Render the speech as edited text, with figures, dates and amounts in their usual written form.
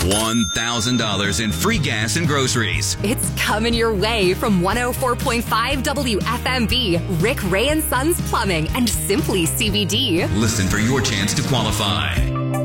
$1,000 in free gas and groceries. It's coming your way from 104.5 WFMB, Rick Ray and Sons Plumbing, and Simply CBD. Listen for your chance to qualify.